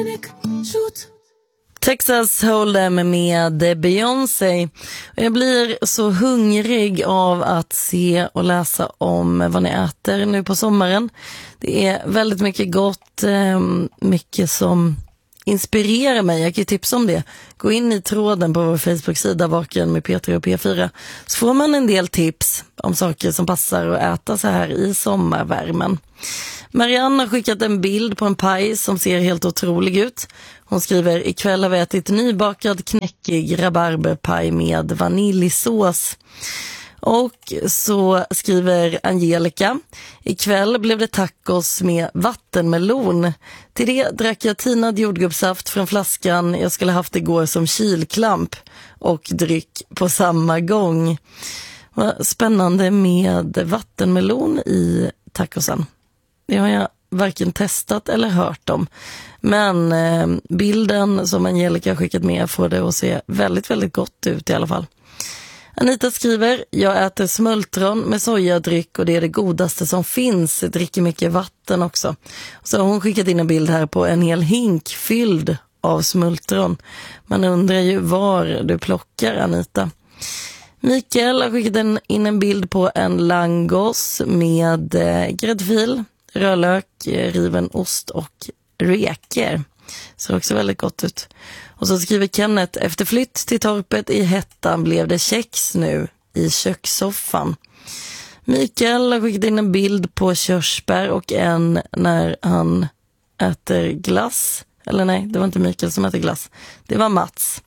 Texas Hold'em med Beyoncé. Jag blir så hungrig av att se och läsa om vad ni äter nu på sommaren. Det är väldigt mycket gott, mycket som inspirerar mig. Jag kan ju tipsa om det. Gå in i tråden på vår Facebook-sida Vaken med Peter och P4, så får man en del tips om saker som passar att äta så här i sommarvärmen. Marianne har skickat en bild på en paj som ser helt otrolig ut. Hon skriver: ikväll har vi ätit nybakad knäckig rabarberpaj med vaniljsås. Och så skriver Angelica: ikväll blev det tacos med vattenmelon. Till det drack jag tinad jordgubbssaft från flaskan jag skulle haft igår som kylklamp och dryck på samma gång. Vad spännande med vattenmelon i tacosen. Det har jag varken testat eller hört om. Men bilden som Angelica har skickat med får det att se väldigt, väldigt gott ut i alla fall. Anita skriver: jag äter smultron med sojadryck och det är det godaste som finns. Jag dricker mycket vatten också. Så har hon skickat in en bild här på en hel hink fylld av smultron. Man undrar ju var du plockar, Anita. Mikael har skickat in en bild på en langos med gräddfil, rödlök, riven ost och reker. Ser också väldigt gott ut. Och så skriver Kenneth: efter flytt till torpet i hettan blev det kex nu i kökssoffan. Mikael har skickat in en bild på körsbär och en när han äter glass. Eller nej, det var inte Mikael som äter glass. Det var Mats.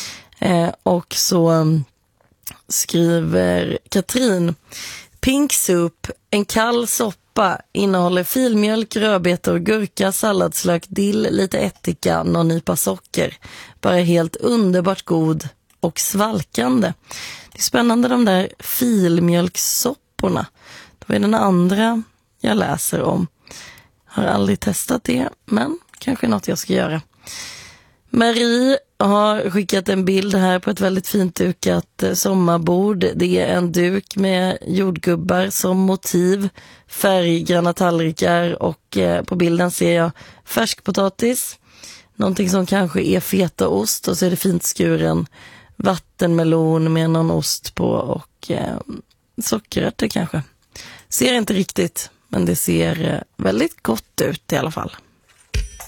Och så skriver Katrin: pink soup, en kall soppa, innehåller filmjölk, rödbetor, gurka, salladslök, dill, lite ättika, någon nypa socker. Bara helt underbart god och svalkande. Det är spännande, de där filmjölkssopporna. Det var den andra jag läser om. Har aldrig testat det, men kanske något jag ska göra. Marie har skickat en bild här på ett väldigt fint dukat sommarbord. Det är en duk med jordgubbar som motiv, färggranna tallrikar och på bilden ser jag färskpotatis, någonting som kanske är fetaost, och så är det fint skuren vattenmelon med någon ost på och sockerärtor kanske. Ser inte riktigt, men det ser väldigt gott ut i alla fall.